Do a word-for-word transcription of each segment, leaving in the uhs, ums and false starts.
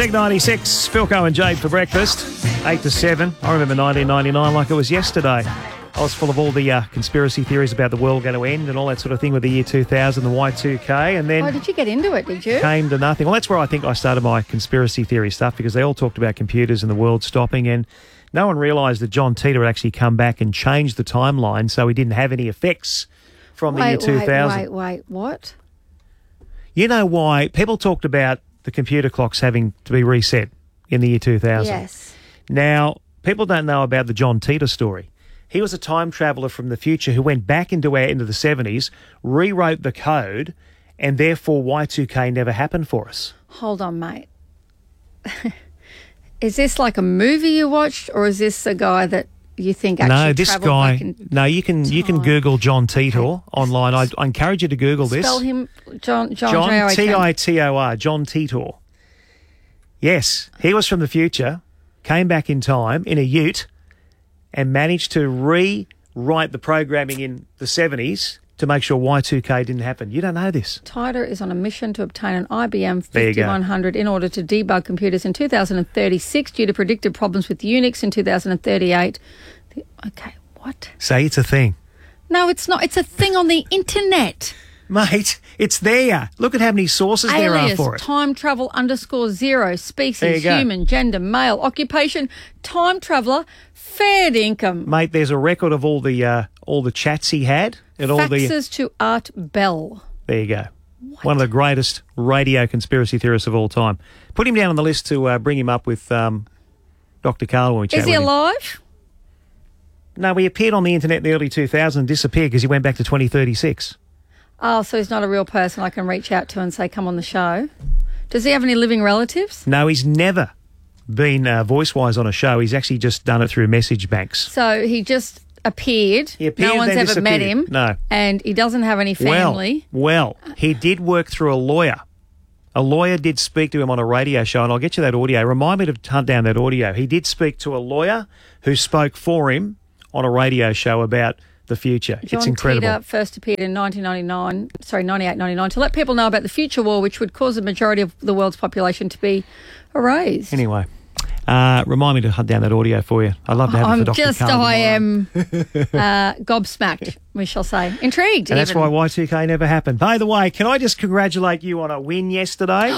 Sig ninety-six, Philco and Jade for breakfast, eight to seven. I remember nineteen ninety-nine like it was yesterday. I was full of all the uh, conspiracy theories about the world going to end and all that sort of thing with the year two thousand, the Y two K, and then... Oh, did you get into it, did you? Came to nothing. Well, that's where I think I started my conspiracy theory stuff, because they all talked about computers and the world stopping, and no one realised that John Titor had actually come back and changed the timeline so he didn't have any effects from the wait, year two thousand. Wait, wait, wait, what? You know why people talked about the computer clocks having to be reset in the year two thousand? Yes. Now, people don't know about the John Titor story. He was a time traveller from the future who went back into our into the seventies, rewrote the code, and therefore Y two K never happened for us. Hold on, mate. Is this like a movie you watched, or is this a guy that you think actually no, this travelled guy. back in No, you can you can time? Google John Titor online. I, I encourage you to Google this. Spell him John John, John J O T I T O R. John Titor. Yes, he was from the future, came back in time in a ute, and managed to rewrite the programming in the seventies to make sure Y two K didn't happen. You don't know this. Titor is on a mission to obtain an I B M There you go. fifty-one hundred in order to debug computers in two thousand thirty-six due to predicted problems with Unix in two thousand thirty-eight. The, okay, what? Say it's a thing. No, it's not. It's a thing on the internet. Mate, it's there. Look at how many sources there are Alias, for it. time travel underscore zero, There you species, go. human, gender, male, occupation, time traveller, fair income. Mate, there's a record of all the uh, all the chats he had and all the... Faxes to Art Bell. There you go. One of the greatest radio conspiracy theorists of all time. Put him down on the list to uh, bring him up with um, Doctor Carl when we chat Is he with him. alive? No, he appeared on the internet in the early two thousands and disappeared because he went back to twenty thirty-six. Oh, so he's not a real person I can reach out to and say, come on the show. Does he have any living relatives? No, he's never been uh, voice-wise on a show. He's actually just done it through message banks. So he just appeared. He appeared no one's then ever met disappeared. him. No. And he doesn't have any family. Well, well, he did work through a lawyer. A lawyer did speak to him on a radio show, and I'll get you that audio. Remind me to hunt down that audio. He did speak to a lawyer who spoke for him on a radio show about the future. John It's incredible. Titor first appeared in nineteen ninety-nine, sorry, ninety-eight ninety-nine, to let people know about the future war, which would cause the majority of the world's population to be erased. Anyway, uh, remind me to hunt down that audio for you. I'd love to have it I'm for Doctor just, Carl I tomorrow. am uh, gobsmacked, we shall say. Intrigued. And that's even. why Y two K never happened. By the way, can I just congratulate you on a win yesterday?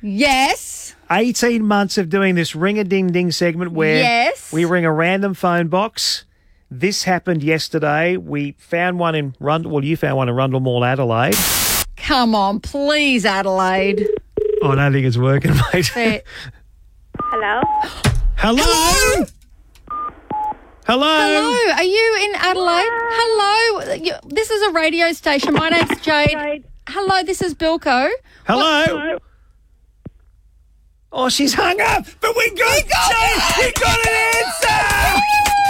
Yes. eighteen months of doing this ring-a-ding-ding segment where Yes. we ring a random phone box. This happened yesterday. We found one in Rundle. Well, you found one in Rundle Mall, Adelaide. Come on, please, Adelaide. Oh, I don't think it's working, mate. Fair- Hello? Hello? Hello? Hello, are you in Adelaide? Hello, You- this is a radio station. My name's Jade. Jade. Hello, this is Bilko. Hello? Hello? Oh, she's hung up, but we got, we got, Jade, we got an answer!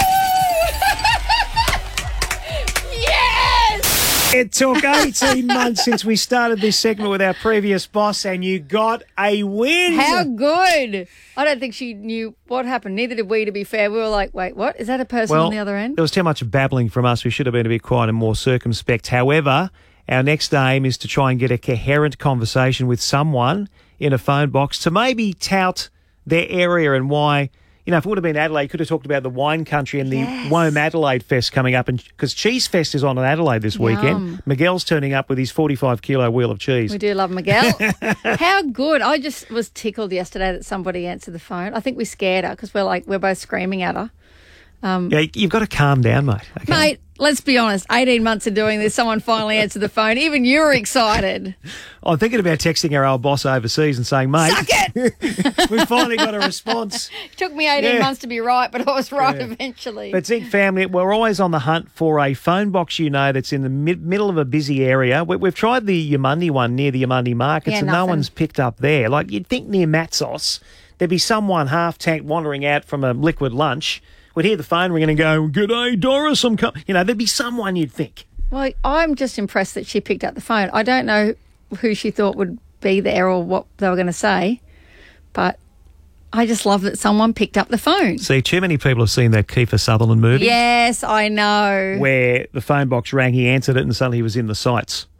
Yes! It took eighteen months since we started this segment with our previous boss, and you got a win. How good. I don't think she knew what happened. Neither did we, to be fair. We were like, wait, what? Is that a person Well, on the other end? there was too much babbling from us. We should have been a bit quiet and more circumspect. However, our next aim is to try and get a coherent conversation with someone in a phone box to maybe tout their area and why. You know, if it would have been Adelaide, you could have talked about the wine country and the Yes. Wome Adelaide Fest coming up. And because Cheese Fest is on in Adelaide this Yum. weekend. Miguel's turning up with his forty-five kilo wheel of cheese. We do love Miguel. How good. I just was tickled yesterday that somebody answered the phone. I think we scared her because we're like, we're both screaming at her. Yeah, you've got to calm down, mate. Okay? Mate, let's be honest. eighteen months of doing this, someone finally answered the phone. Even you were excited. I'm thinking about texting our old boss overseas and saying, mate, Suck it! we finally got a response. It took me eighteen Yeah. months to be right, but I was right Yeah. eventually. But Zig family, we're always on the hunt for a phone box, you know, that's in the mid- middle of a busy area. We- we've tried the Yamundi one near the Yamundi markets, Yeah, and no nothing. one's picked up there. Like, you'd think near Matsos, there'd be someone half-tanked wandering out from a liquid lunch. We'd hear the phone ringing and go, "G'day, Doris, I'm coming." You know, there'd be someone you'd think. Well, I'm just impressed that she picked up the phone. I don't know who she thought would be there or what they were going to say, but I just love that someone picked up the phone. See, too many people have seen that Kiefer Sutherland movie Yes, I know. where the phone box rang, he answered it, and suddenly he was in the sights.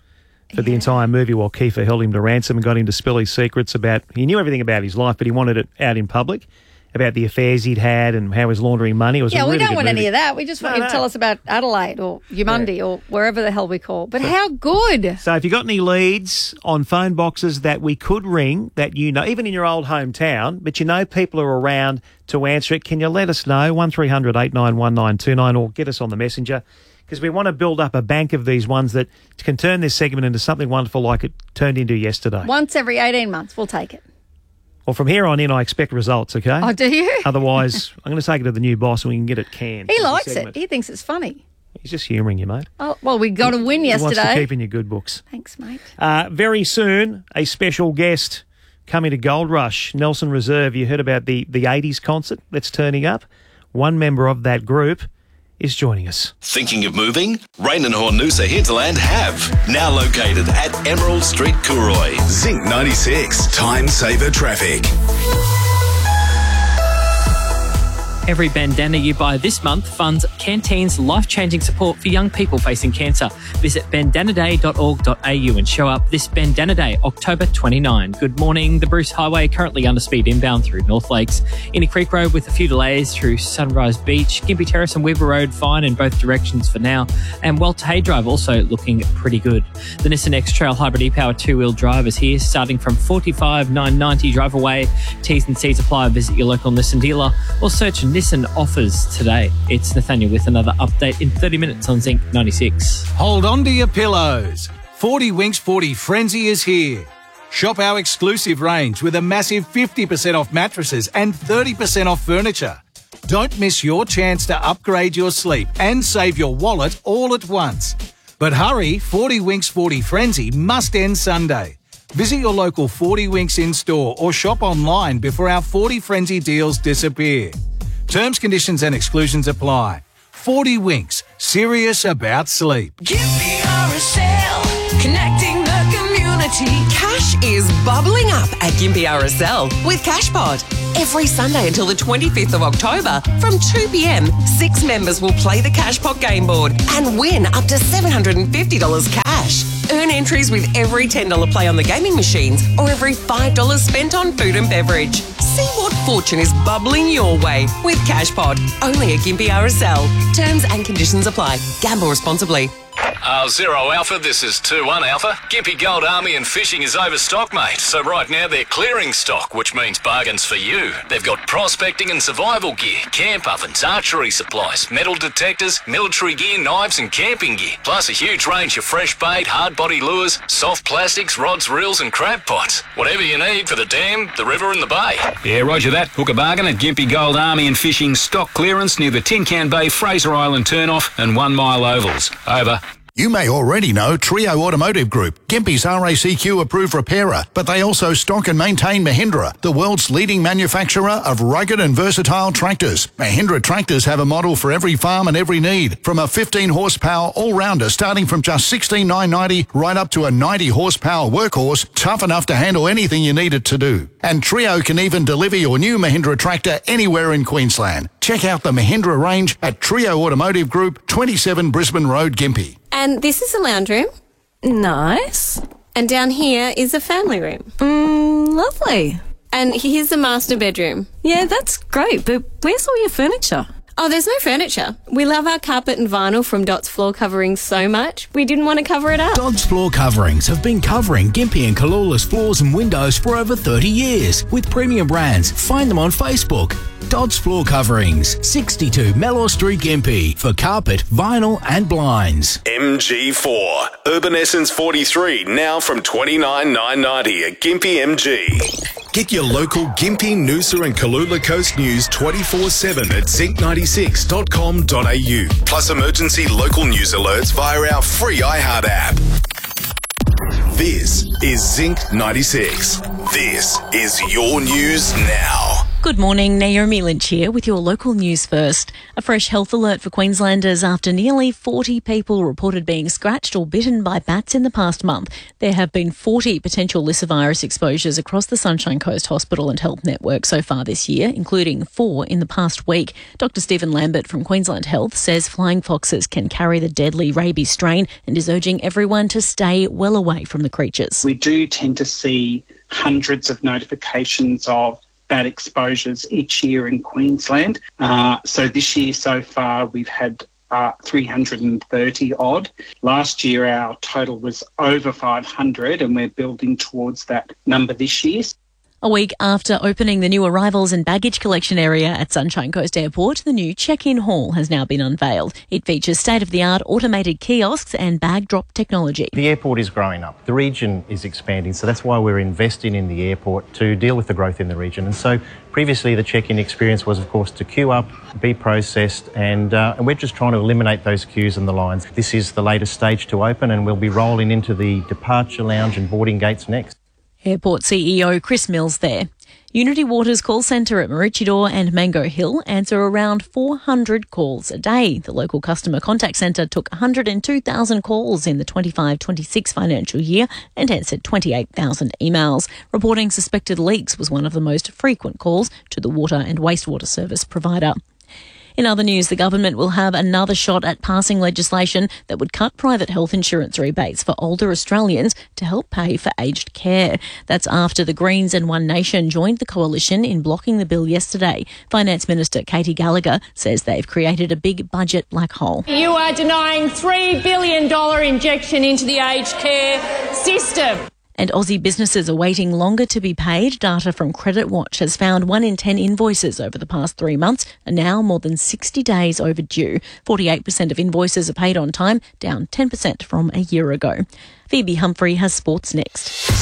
for the entire movie while Kiefer held him to ransom and got him to spill his secrets about, he knew everything about his life, but he wanted it out in public, about the affairs he'd had and how he was laundering money. It was yeah, a really we don't good want movie. any of that. We just want No, you no. to tell us about Adelaide or Umundi Yeah. or wherever the hell we call. But how good. So if you got any leads on phone boxes that we could ring that you know, even in your old hometown, but you know people are around to answer it, can you let us know? one three hundred eight nine one nine two nine or get us on the messenger, because we want to build up a bank of these ones that can turn this segment into something wonderful like it turned into yesterday. Once every eighteen months, we'll take it. Well, from here on in, I expect results, okay? Oh, do you? Otherwise, I'm going to take it to the new boss and we can get it canned. He as a likes it. segment. He thinks it's funny. He's just humouring you, mate. Oh, well, we got a win He wants to yesterday. keep in your good books. Thanks, mate. Uh, very soon, a special guest coming to Gold Rush, Nelson Reserve. You heard about the, the eighties concert that's turning up. One member of that group is joining us. Thinking of moving? Rain and Hornusa Hinterland have. Now located at Emerald Street, Cooroy. Zinc ninety-six, time saver traffic. Every bandana you buy this month funds Canteen's life-changing support for young people facing cancer. Visit bandana day dot org dot a u and show up this Bandana Day, October twenty-ninth. Good morning. The Bruce Highway currently under speed inbound through North Lakes. Inny Creek Road with a few delays through Sunrise Beach. Gympie Terrace and Weaver Road fine in both directions for now. And Walter Hay Drive also looking pretty good. The Nissan X-Trail Hybrid e-Power two-wheel drive is here, starting from forty-five thousand nine hundred ninety drive away. T's and C's apply. Visit your local Nissan dealer or search Nissan offers today. It's Nathaniel with another update in thirty minutes on Zinc ninety-six. Hold on to your pillows. forty Winks forty Frenzy is here. Shop our exclusive range with a massive fifty percent off mattresses and thirty percent off furniture. Don't miss your chance to upgrade your sleep and save your wallet all at once. But hurry, forty Winks forty Frenzy must end Sunday. Visit your local forty Winks in-store or shop online before our forty Frenzy deals disappear. Terms, conditions and exclusions apply. forty Winks, serious about sleep. Gympie R S L, connecting the community. Cash is bubbling up at Gympie R S L with CashPod. Every Sunday until the twenty-fifth of October from two p.m, six members will play the CashPod game board and win up to seven hundred fifty dollars cash. Earn entries with every ten dollars play on the gaming machines or every five dollars spent on food and beverage. See what fortune is bubbling your way with CashPod. Only at Gympie R S L. Terms and conditions apply. Gamble responsibly. Uh, Zero Alpha, this is two one Alpha. Gympie Gold Army and Fishing is overstocked, mate. So right now they're clearing stock, which means bargains for you. They've got prospecting and survival gear, camp ovens, archery supplies, metal detectors, military gear, knives and camping gear. Plus a huge range of fresh bait, hard body lures, soft plastics, rods, reels and crab pots. Whatever you need for the dam, the river and the bay. Yeah, roger that. Hook a bargain at Gympie Gold Army and Fishing stock clearance near the Tin Can Bay, Fraser Island turnoff and One Mile Ovals. Over. You may already know Trio Automotive Group, Gympie's R A C Q approved repairer, but they also stock and maintain Mahindra, the world's leading manufacturer of rugged and versatile tractors. Mahindra tractors have a model for every farm and every need, from a fifteen horsepower all-rounder starting from just sixteen thousand nine hundred ninety right up to a ninety horsepower workhorse, tough enough to handle anything you need it to do. And Trio can even deliver your new Mahindra tractor anywhere in Queensland. Check out the Mahindra range at Trio Automotive Group, twenty-seven Brisbane Road, Gympie. And this is a lounge room. Nice. And down here is a family room. Mm, lovely. And here's the master bedroom. Yeah, that's great, but where's all your furniture? Oh, there's no furniture. We love our carpet and vinyl from Dot's Floor Coverings so much, we didn't want to cover it up. Dot's Floor Coverings have been covering Gympie and Kalula's floors and windows for over thirty years with premium brands. Find them on Facebook. Dot's Floor Coverings, sixty-two Mellor Street, Gympie, for carpet, vinyl and blinds. M G four, Urban Essence forty-three, now from twenty-nine thousand nine hundred ninety at Gympie M G. Get your local Gympie, Noosa and Kalula Coast news twenty-four seven at zinc ninety-six dot com dot a u. Plus emergency local news alerts via our free iHeart app. This is Zinc ninety-six. This is your news now. Good Good morning, Naomi Lynch here with your local news first. A fresh health alert for Queenslanders after nearly forty people reported being scratched or bitten by bats in the past month. There have been forty potential lyssavirus exposures across the Sunshine Coast Hospital and Health Network so far this year, including four in the past week. Doctor Stephen Lambert from Queensland Health says flying foxes can carry the deadly rabies strain and is urging everyone to stay well away from the creatures. We do tend to see hundreds of notifications of bat exposures each year in Queensland. Uh, so this year so far we've had uh, three hundred thirty odd. Last year our total was over five hundred and we're building towards that number this year. A week after opening the new arrivals and baggage collection area at Sunshine Coast Airport, the new check-in hall has now been unveiled. It features state-of-the-art automated kiosks and bag drop technology. The airport is growing up. The region is expanding, so that's why we're investing in the airport to deal with the growth in the region. And so previously the check-in experience was, of course, to queue up, be processed, and, uh, and we're just trying to eliminate those queues and the lines. This is the latest stage to open, and we'll be rolling into the departure lounge and boarding gates next. Airport C E O Chris Mills there. Unity Water's call centre at Maroochydore and Mango Hill answer around four hundred calls a day. The local customer contact centre took one hundred two thousand calls in the twenty-five twenty-six financial year and answered twenty-eight thousand emails. Reporting suspected leaks was one of the most frequent calls to the water and wastewater service provider. In other news, the government will have another shot at passing legislation that would cut private health insurance rebates for older Australians to help pay for aged care. That's after the Greens and One Nation joined the coalition in blocking the bill yesterday. Finance Minister Katie Gallagher says they've created a big budget black hole. You are denying three billion dollars injection into the aged care system. And Aussie businesses are waiting longer to be paid. Data from Credit Watch has found one in ten invoices over the past three months are now more than sixty days overdue. forty-eight percent of invoices are paid on time, down ten percent from a year ago. Phoebe Humphrey has sports next.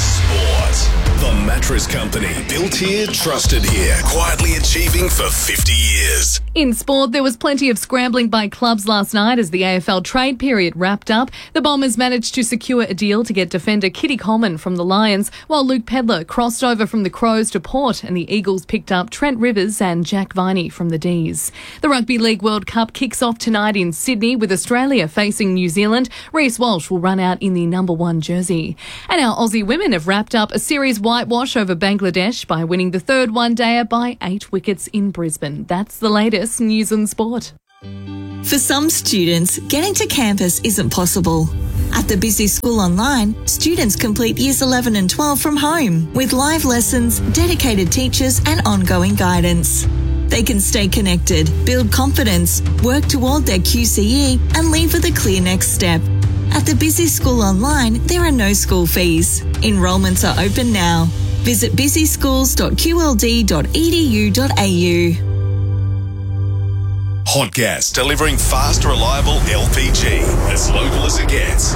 Sport. The Mattress Company. Built here, trusted here. Quietly achieving for fifty years. In sport, there was plenty of scrambling by clubs last night as the A F L trade period wrapped up. The Bombers managed to secure a deal to get defender Kitty Coleman from the Lions, while Luke Pedler crossed over from the Crows to Port, and the Eagles picked up Trent Rivers and Jack Viney from the D's. The Rugby League World Cup kicks off tonight in Sydney with Australia facing New Zealand. Reece Walsh will run out in the number one jersey. And our Aussie women have wrapped up a series whitewash over Bangladesh by winning the third one-dayer by eight wickets in Brisbane. That's the latest news and sport. For some students, getting to campus isn't possible. At the Busy School Online, students complete years eleven and twelve from home with live lessons, dedicated teachers and ongoing guidance. They can stay connected, build confidence, work toward their Q C E and leave with a clear next step. At the Busy School Online, there are no school fees. Enrolments are open now. Visit busy schools dot q l d dot e d u dot a u. Hot Gas, delivering fast, reliable L P G. As local as it gets.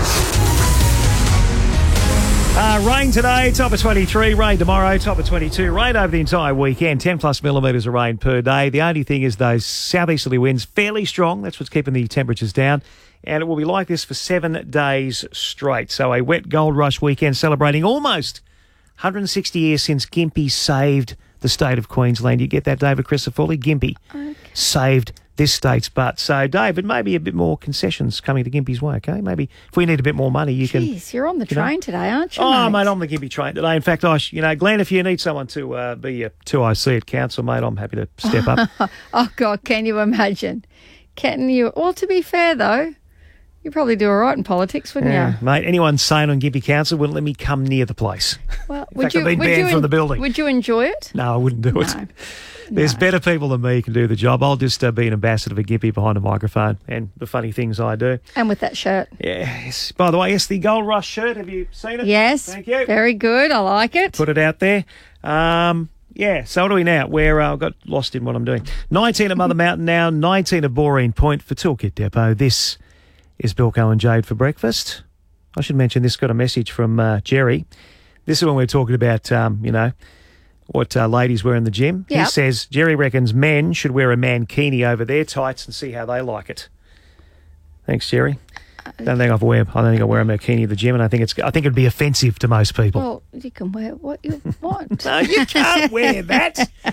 Uh, rain today, top of twenty-three. Rain tomorrow, top of twenty-two. Rain over the entire weekend, ten plus millimetres of rain per day. The only thing is those southeasterly winds, fairly strong. That's what's keeping the temperatures down. And it will be like this for seven days straight. So a wet gold rush weekend celebrating almost one hundred sixty years since Gympie saved the state of Queensland. You get that, David Crisafulli? Gympie okay. saved this state's butt. So, David, maybe a bit more concessions coming to Gympie's way, okay? Maybe if we need a bit more money, you Jeez, can... Jeez, you're on the you train know? today, aren't you, Oh, mate? mate, I'm the Gympie train today. In fact, I, sh- you know, Glenn, if you need someone to uh, be your two I C at council, mate, I'm happy to step up. Oh, God, can you imagine? Can you... Well, to be fair, though, you'd probably do all right in politics, wouldn't yeah, you? Mate, anyone sane on Gympie Council wouldn't let me come near the place. Well, in would fact, you, I've been would banned you from en- the building. Would you enjoy it? No, I wouldn't do it. No. There's No. better people than me who can do the job. I'll just uh, be an ambassador for Gympie behind a microphone and the funny things I do. And with that shirt. Yes. By the way, yes, the Gold Rush shirt. Have you seen it? Yes. Thank you. Very good. I like it. Put it out there. Um, yeah, so what are we now? Where uh, I got lost in what I'm doing. nineteen at Mother Mountain now, nineteen at Boreen Point for Toolkit Depot. This is Bilko and Jade for breakfast. I should mention this got a message from uh, Jerry. This is when we're talking about, um, you know, what uh, ladies wear in the gym. Yep. He says, Jerry reckons men should wear a mankini over their tights and see how they like it. Thanks, Jerry. I don't think I've wear. I don't think I wear a mankini at the gym, and I think it's. I think it'd be offensive to most people. Well, you can wear what you want. No, you can't wear that.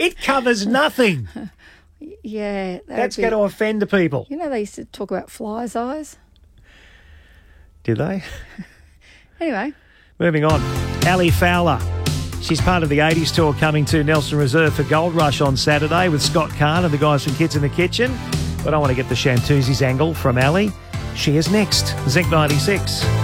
It covers nothing. Yeah. that That's would be- going to offend the people. You know, they used to talk about flies' eyes. Did they? Anyway. Moving on. Ali Fowler. She's part of the eighties tour coming to Nelson Reserve for Gold Rush on Saturday with Scott Kahn and the guys from Kids in the Kitchen. But I want to get the Shantuzzi's angle from Ali. She is next. Zinc ninety-six.